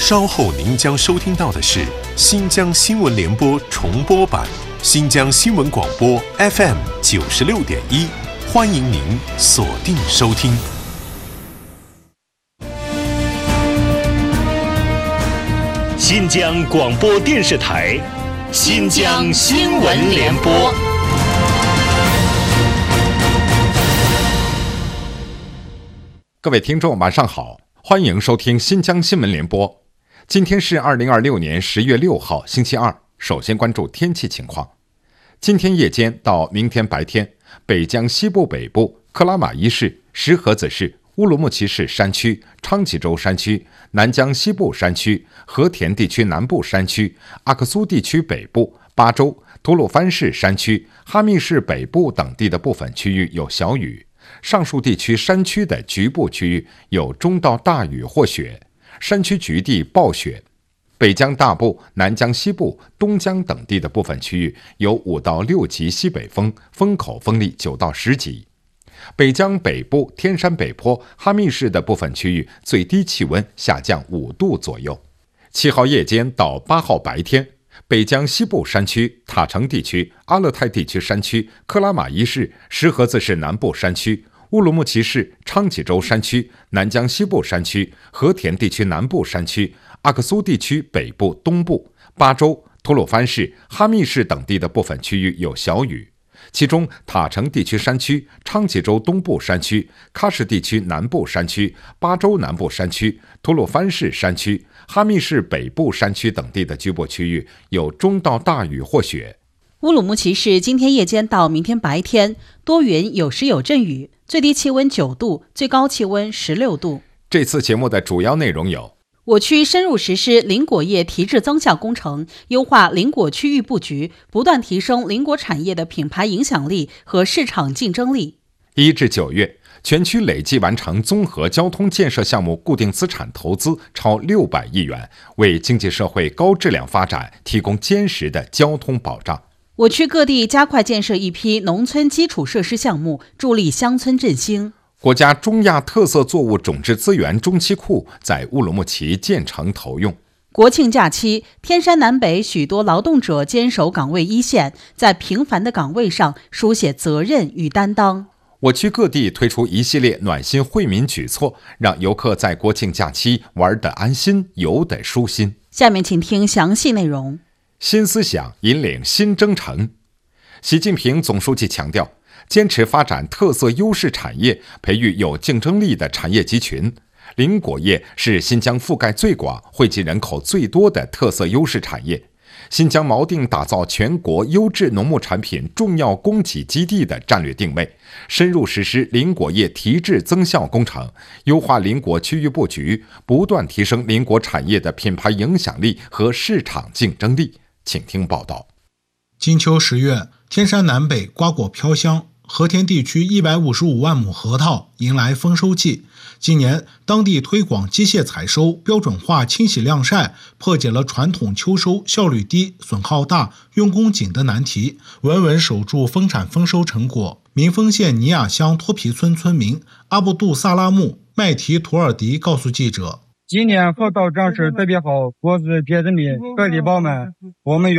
稍后您将收听到的是新疆新闻联播重播版，新疆新闻广播 FM 96.1，欢迎您锁定收听。 新疆广播电视台，新疆新闻联播。 各位听众晚上好，欢迎收听新疆新闻联播。今天是2026年10月6号星期二，首先关注天气情况。今天夜间到明天白天，北疆西部北部、克拉玛依市、石河子市、乌鲁木齐市山区、昌吉州山区、南疆西部山区、和田地区南部山区、阿克苏地区北部、巴州、吐鲁番市山区、哈密市北部等地的部分区域有小雨，上述地区山区的局部区域有中到大雨或雪，山区局地暴雪。北疆大部、南疆西部、东疆等地的部分区域有5到6级西北风，风口风力9到10级。北疆北部、天山北坡、哈密市的部分区域最低气温下降5度左右。7号夜间到8号白天，北疆西部山区、塔城地区、阿勒泰地区山区、克拉玛依市、石河子市南部山区、乌鲁木齐市、昌吉州山区、南疆西部山区、和田地区南部山区、阿克苏地区北部、东部、巴州、吐鲁番市、哈密市等地的部分区域有小雨，其中塔城地区山区、昌吉州东部山区、喀什地区南部山区、巴州南部山区、吐鲁番市山区、哈密市北部山区等地的局部区域有中到大雨或雪。 乌鲁木齐市今天夜间到明天白天多云有时有阵雨，最低气温9度，最高气温16度。 这次节目的主要内容有： 我区深入实施林果业提质增效工程，优化林果区域布局，不断提升林果产业的品牌影响力和市场竞争力。 1至9月，全区累计完成综合交通建设项目固定资产投资超600亿元，为经济社会高质量发展提供坚实的交通保障。 我区各地加快建设一批农村基础设施项目，助力乡村振兴。 国家中亚特色作物种质资源中期库在乌鲁木齐建成投用。 国庆假期，天山南北许多劳动者坚守岗位一线，在平凡的岗位上书写责任与担当。 我区各地推出一系列暖心惠民举措，让游客在国庆假期玩得安心，游得舒心。 下面请听详细内容。 新思想引领新征程。习近平总书记强调，坚持发展特色优势产业，培育有竞争力的产业集群。林果业是新疆覆盖最广、惠及人口最多的特色优势产业。新疆锚定打造全国优质农牧产品重要供给基地的战略定位，深入实施林果业提质增效工程，优化林果区域布局，不断提升林果产业的品牌影响力和市场竞争力。请听报道。 金秋10月，天山南北瓜果飘香，和田地区155万亩核桃迎来丰收季。今年当地推广机械采收、标准化清洗晾晒，破解了传统秋收效率低、损耗大、用工紧的难题，稳稳守住丰产丰收成果。民丰县尼亚乡托皮村村民阿布杜萨拉木麦提图尔迪告诉记者， 今年核桃长势特别好，果子结实密，颗粒饱满，我们